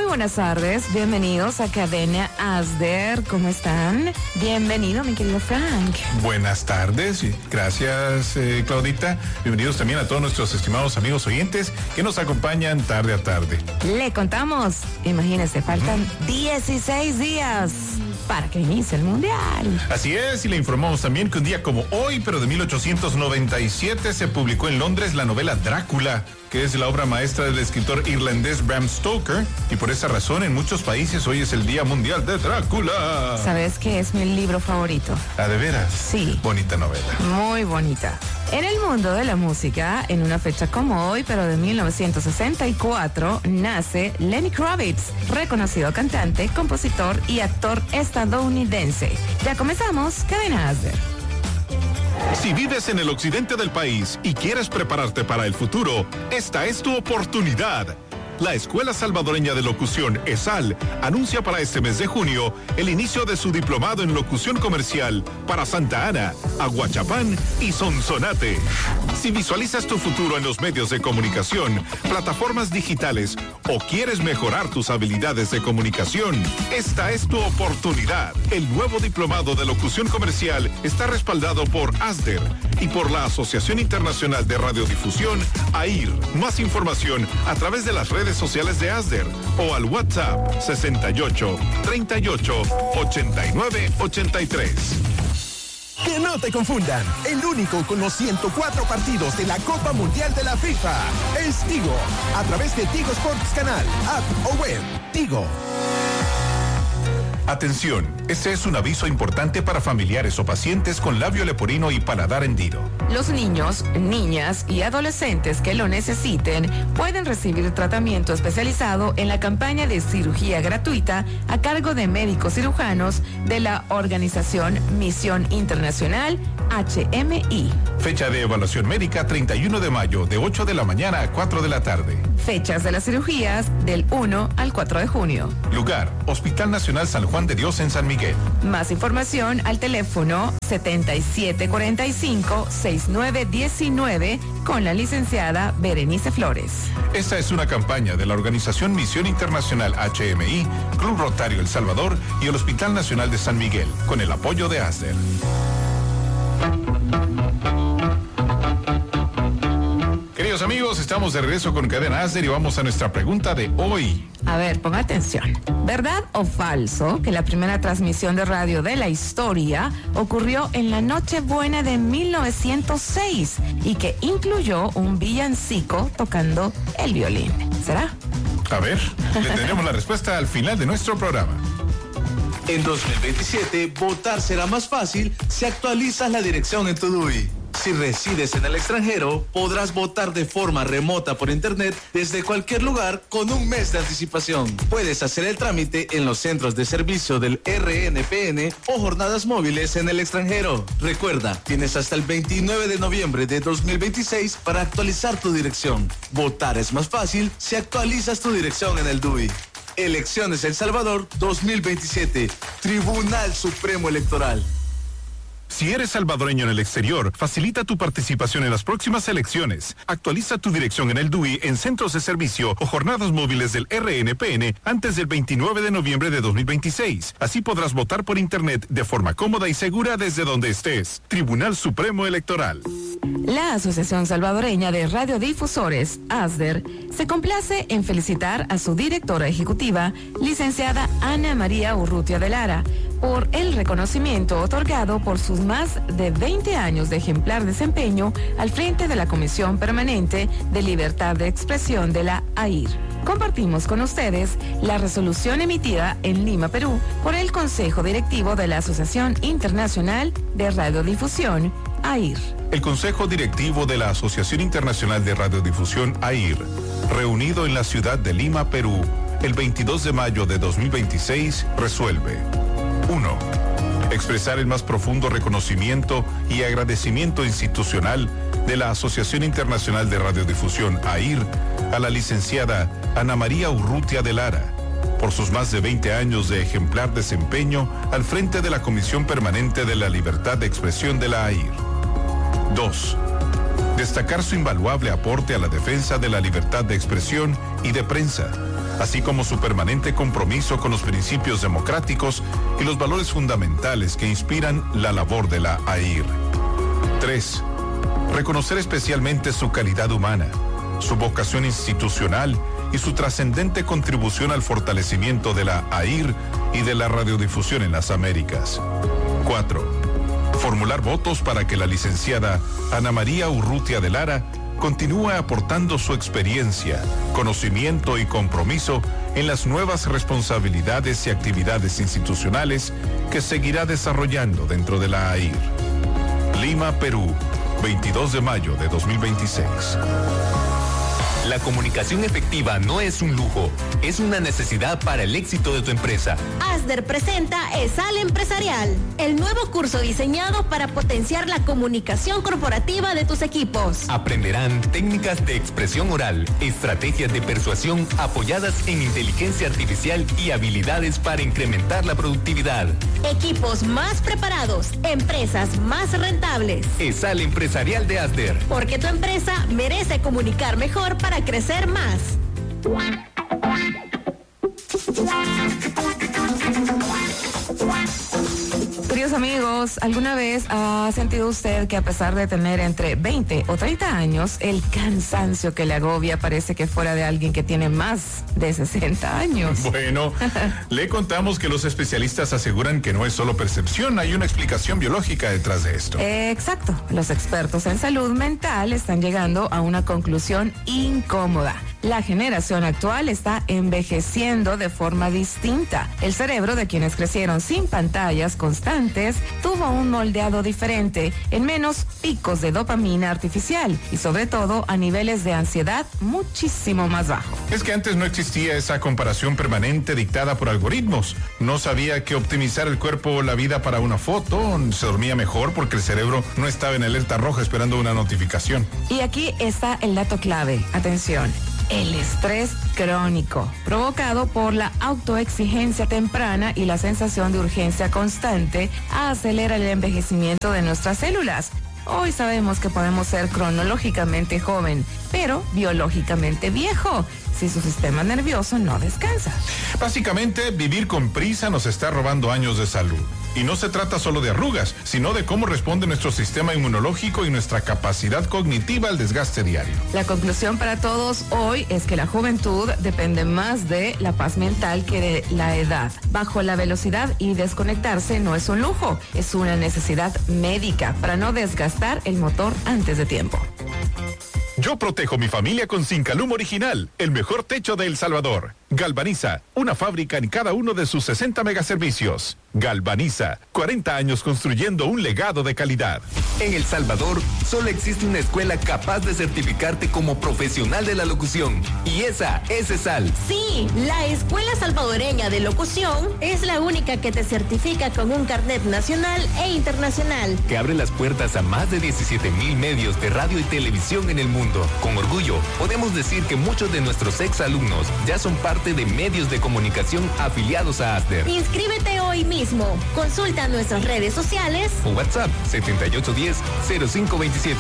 buenas tardes, bienvenidos a Cadena ASDER, ¿cómo están? Bienvenido, mi querido Frank. Buenas tardes, gracias Claudita. Bienvenidos también a todos nuestros estimados amigos oyentes que nos acompañan tarde a tarde. Le contamos, imagínense, faltan 16 días para que inicie el Mundial. Así es, y le informamos también que un día como hoy, pero de 1897, se publicó en Londres la novela Drácula, que es la obra maestra del escritor irlandés Bram Stoker, y por esa razón en muchos países hoy es el Día Mundial de Drácula. ¿Sabes qué es mi libro favorito? ¿Ah, de veras? Sí. Bonita novela. Muy bonita. En el mundo de la música, en una fecha como hoy, pero de 1964, nace Lenny Kravitz, reconocido cantante, compositor y actor estadounidense. Ya comenzamos, Cadena ASDER. Si vives en el occidente del país y quieres prepararte para el futuro, esta es tu oportunidad. La Escuela Salvadoreña de Locución, ESAL, anuncia para este mes de junio el inicio de su diplomado en locución comercial para Santa Ana, Aguachapán y Sonsonate. Si visualizas tu futuro en los medios de comunicación, plataformas digitales o quieres mejorar tus habilidades de comunicación, esta es tu oportunidad. El nuevo diplomado de locución comercial está respaldado por ASDER y por la Asociación Internacional de Radiodifusión, AIR. Más información a través de las redes sociales de ASDER o al WhatsApp 68 38 89 83. Que no te confundan, el único con los 104 partidos de la Copa Mundial de la FIFA es Tigo, a través de Tigo Sports Canal, app o web. Tigo. Atención, este es un aviso importante para familiares o pacientes con labio leporino y paladar hendido. Los niños, niñas y adolescentes que lo necesiten pueden recibir tratamiento especializado en la campaña de cirugía gratuita a cargo de médicos cirujanos de la organización Misión Internacional HMI. Fecha de evaluación médica 31 de mayo de 8 de la mañana a 4 de la tarde. Fechas de las cirugías del 1 al 4 de junio. Lugar, Hospital Nacional San Juan de Dios en San Miguel. Más información al teléfono 7745-6919 con la licenciada Berenice Flores. Esta es una campaña de la organización Misión Internacional HMI, Club Rotario El Salvador y el Hospital Nacional de San Miguel, con el apoyo de ASDER. Queridos amigos, estamos de regreso con Cadena ASDER y vamos a nuestra pregunta de hoy. A ver, ponga atención. ¿Verdad o falso que la primera transmisión de radio de la historia ocurrió en la Nochebuena de 1906 y que incluyó un villancico tocando el violín? ¿Será? A ver, le tendremos la respuesta al final de nuestro programa. En 2027, votar será más fácil si actualizas la dirección en tu DUI. Si resides en el extranjero, podrás votar de forma remota por internet desde cualquier lugar con un mes de anticipación. Puedes hacer el trámite en los centros de servicio del RNPN o jornadas móviles en el extranjero. Recuerda, tienes hasta el 29 de noviembre de 2026 para actualizar tu dirección. Votar es más fácil si actualizas tu dirección en el DUI. Elecciones El Salvador 2027. Tribunal Supremo Electoral. Si eres salvadoreño en el exterior, facilita tu participación en las próximas elecciones. Actualiza tu dirección en el DUI en centros de servicio o jornadas móviles del RNPN antes del 29 de noviembre de 2026. Así podrás votar por internet de forma cómoda y segura desde donde estés. Tribunal Supremo Electoral. La Asociación Salvadoreña de Radiodifusores, ASDER, se complace en felicitar a su directora ejecutiva, licenciada Ana María Urrutia de Lara, por el reconocimiento otorgado por sus más de 20 años de ejemplar desempeño al frente de la Comisión Permanente de Libertad de Expresión de la AIR. Compartimos con ustedes la resolución emitida en Lima, Perú, por el Consejo Directivo de la Asociación Internacional de Radiodifusión, AIR. El Consejo Directivo de la Asociación Internacional de Radiodifusión, AIR, reunido en la ciudad de Lima, Perú, el 22 de mayo de 2026, resuelve: 1. Expresar el más profundo reconocimiento y agradecimiento institucional de la Asociación Internacional de Radiodifusión, AIR, a la licenciada Ana María Urrutia de Lara, por sus más de 20 años de ejemplar desempeño al frente de la Comisión Permanente de la Libertad de Expresión de la AIR. 2. Destacar su invaluable aporte a la defensa de la libertad de expresión y de prensa, así como su permanente compromiso con los principios democráticos y los valores fundamentales que inspiran la labor de la AIR. 3. Reconocer especialmente su calidad humana, su vocación institucional y su trascendente contribución al fortalecimiento de la AIR y de la radiodifusión en las Américas. 4. Formular votos para que la licenciada Ana María Urrutia de Lara continúe aportando su experiencia, conocimiento y compromiso en las nuevas responsabilidades y actividades institucionales que seguirá desarrollando dentro de la AIR. Lima, Perú, 22 de mayo de 2026. La comunicación efectiva no es un lujo, es una necesidad para el éxito de tu empresa. ASDER presenta ESAL Empresarial, el nuevo curso diseñado para potenciar la comunicación corporativa de tus equipos. Aprenderán técnicas de expresión oral, estrategias de persuasión apoyadas en inteligencia artificial y habilidades para incrementar la productividad. Equipos más preparados, empresas más rentables. ESAL Empresarial de ASDER. Porque tu empresa merece comunicar mejor para crecer más. Queridos amigos, ¿alguna vez ha sentido usted que a pesar de tener entre 20 o 30 años, el cansancio que le agobia parece que fuera de alguien que tiene más de 60 años? Bueno, le contamos que los especialistas aseguran que no es solo percepción, hay una explicación biológica detrás de esto. Exacto. Los expertos en salud mental están llegando a una conclusión incómoda. La generación actual está envejeciendo de forma distinta. El cerebro de quienes crecieron sin pantallas constantes tuvo un moldeado diferente, en menos picos de dopamina artificial y sobre todo a niveles de ansiedad muchísimo más bajos. Es que antes no existía esa comparación permanente dictada por algoritmos. No sabía que optimizar el cuerpo o la vida para una foto, se dormía mejor porque el cerebro no estaba en alerta roja esperando una notificación. Y aquí está el dato clave. Atención. El estrés crónico, provocado por la autoexigencia temprana y la sensación de urgencia constante, acelera el envejecimiento de nuestras células. Hoy sabemos que podemos ser cronológicamente joven, pero biológicamente viejo, si su sistema nervioso no descansa. Básicamente, vivir con prisa nos está robando años de salud. Y no se trata solo de arrugas, sino de cómo responde nuestro sistema inmunológico y nuestra capacidad cognitiva al desgaste diario. La conclusión para todos hoy es que la juventud depende más de la paz mental que de la edad. Bajo la velocidad y desconectarse no es un lujo, es una necesidad médica para no desgastar el motor antes de tiempo. Yo protejo mi familia con Zincalum Original, el mejor techo de El Salvador. Galvaniza, una fábrica en cada uno de sus 60 megaservicios. Galvaniza, 40 años construyendo un legado de calidad. En El Salvador, solo existe una escuela capaz de certificarte como profesional de la locución. Y esa es ESAL. Sí, la Escuela Salvadoreña de Locución es la única que te certifica con un carnet nacional e internacional. Que abre las puertas a más de 17,000 medios de radio y televisión en el mundo. Con orgullo, podemos decir que muchos de nuestros exalumnos ya son parte de medios de comunicación afiliados a ASDER. Inscríbete hoy mismo. Consulta nuestras redes sociales o WhatsApp 7810-0527.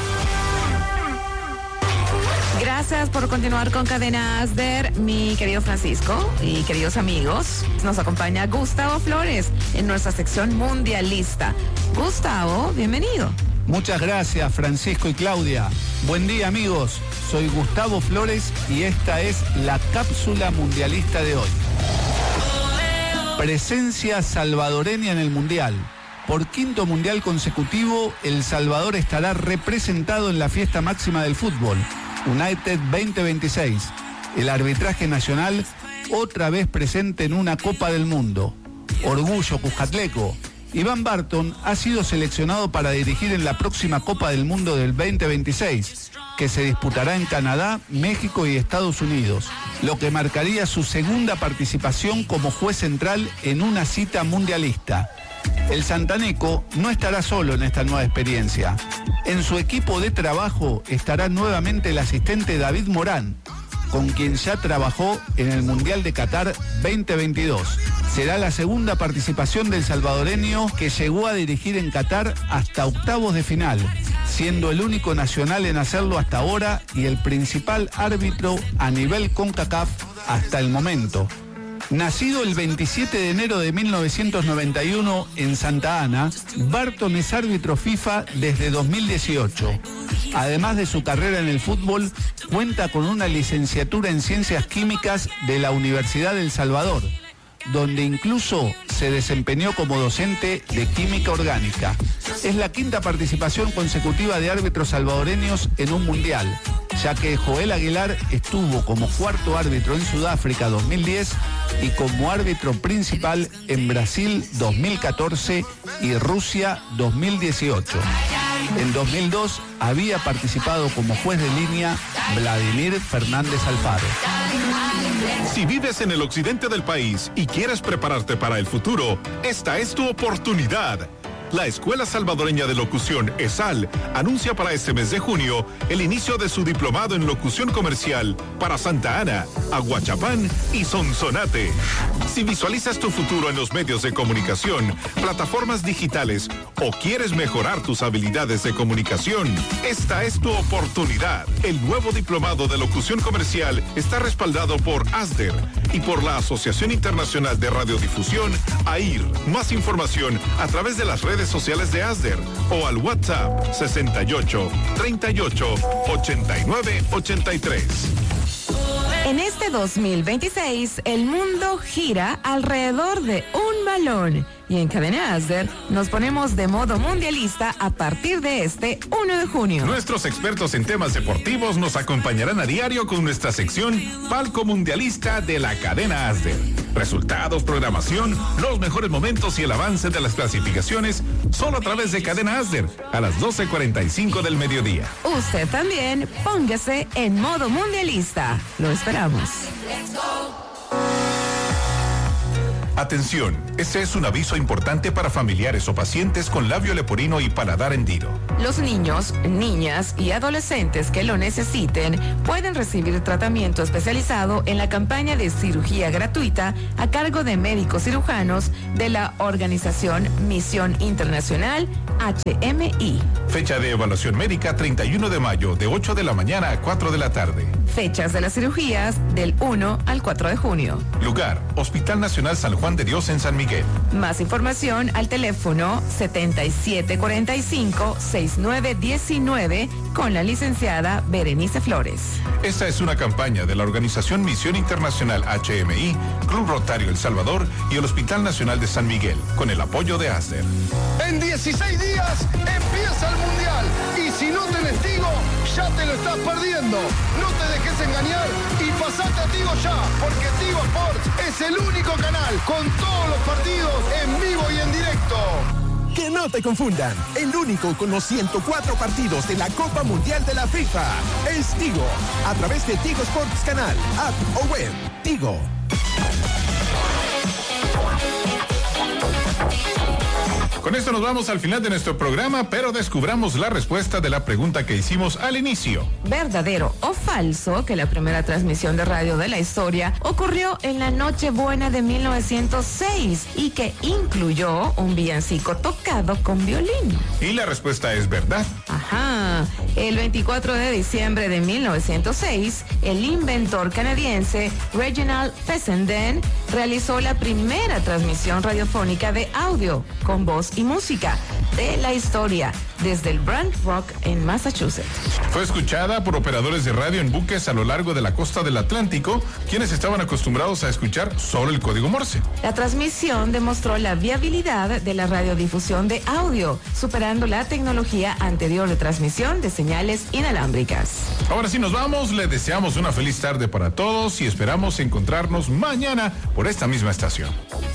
Gracias por continuar con Cadena ASDER, mi querido Francisco y queridos amigos. Nos acompaña Gustavo Flores en nuestra sección mundialista. Gustavo, bienvenido. Muchas gracias, Francisco y Claudia. Buen día, amigos. Soy Gustavo Flores y esta es la cápsula mundialista de hoy. Presencia salvadoreña en el Mundial. Por quinto Mundial consecutivo, El Salvador estará representado en la fiesta máxima del fútbol, United 2026. El arbitraje nacional otra vez presente en una Copa del Mundo. Orgullo cuscatleco. Iván Barton ha sido seleccionado para dirigir en la próxima Copa del Mundo del 2026, que se disputará en Canadá, México y Estados Unidos, lo que marcaría su segunda participación como juez central en una cita mundialista. El santaneco no estará solo en esta nueva experiencia. En su equipo de trabajo estará nuevamente el asistente David Morán, con quien ya trabajó en el Mundial de Qatar 2022. Será la segunda participación del salvadoreño que llegó a dirigir en Qatar hasta octavos de final, siendo el único nacional en hacerlo hasta ahora y el principal árbitro a nivel CONCACAF hasta el momento. Nacido el 27 de enero de 1991 en Santa Ana, Barton es árbitro FIFA desde 2018. Además de su carrera en el fútbol, cuenta con una licenciatura en Ciencias Químicas de la Universidad del Salvador, donde incluso se desempeñó como docente de química orgánica. Es la quinta participación consecutiva de árbitros salvadoreños en un mundial, ya que Joel Aguilar estuvo como cuarto árbitro en Sudáfrica 2010 y como árbitro principal en Brasil 2014 y Rusia 2018. En 2002 había participado como juez de línea Vladimir Fernández Alfaro. Si vives en el occidente del país y quieres prepararte para el futuro, esta es tu oportunidad. La Escuela Salvadoreña de Locución, ESAL, anuncia para este mes de junio el inicio de su diplomado en locución comercial para Santa Ana, Aguachapán y Sonsonate. Si visualizas tu futuro en los medios de comunicación, plataformas digitales o quieres mejorar tus habilidades de comunicación, esta es tu oportunidad. El nuevo diplomado de locución comercial está respaldado por ASDER y por la Asociación Internacional de Radiodifusión, AIR. Más información a través de las redes sociales de ASDER o al WhatsApp 68 38 89 83. En este 2026, el mundo gira alrededor de un balón. Y en Cadena ASDER nos ponemos de modo mundialista a partir de este 1 de junio. Nuestros expertos en temas deportivos nos acompañarán a diario con nuestra sección Palco Mundialista de la Cadena ASDER. Resultados, programación, los mejores momentos y el avance de las clasificaciones solo a través de Cadena ASDER a las 12:45 del mediodía. Usted también póngase en modo mundialista. Lo esperamos. Atención, este es un aviso importante para familiares o pacientes con labio leporino y paladar hendido. Los niños, niñas y adolescentes que lo necesiten pueden recibir tratamiento especializado en la campaña de cirugía gratuita a cargo de médicos cirujanos de la organización Misión Internacional HMI. Fecha de evaluación médica 31 de mayo de 8 de la mañana a 4 de la tarde. Fechas de las cirugías del 1 al 4 de junio. Lugar, Hospital Nacional San Juan de Dios en San Miguel. Más información al teléfono 7745-6919 con la licenciada Berenice Flores. Esta es una campaña de la organización Misión Internacional HMI, Club Rotario El Salvador y el Hospital Nacional de San Miguel, con el apoyo de ASDER. En 16 días empieza el Mundial y si no tenés Tigo, ya te lo estás perdiendo. No te dejes engañar y pasate a Tigo ya, porque Tigo Sports es el único canal con todos los partidos en vivo y en directo. Que no te confundan, el único con los 104 partidos de la Copa Mundial de la FIFA es Tigo, a través de Tigo Sports Canal, app o web. Tigo. Con esto nos vamos al final de nuestro programa, pero descubramos la respuesta de la pregunta que hicimos al inicio. ¿Verdadero o falso que la primera transmisión de radio de la historia ocurrió en la Nochebuena de 1906 y que incluyó un villancico tocado con violín? Y la respuesta es verdad. Ajá. El 24 de diciembre de 1906, el inventor canadiense Reginald Fessenden realizó la primera transmisión radiofónica de audio con voz y música de la historia desde el Brant Rock en Massachusetts. Fue escuchada por operadores de radio en buques a lo largo de la costa del Atlántico, quienes estaban acostumbrados a escuchar solo el código Morse. La transmisión demostró la viabilidad de la radiodifusión de audio, superando la tecnología anterior de transmisión de señales inalámbricas. Ahora sí nos vamos, le deseamos una feliz tarde para todos y esperamos encontrarnos mañana por esta misma estación.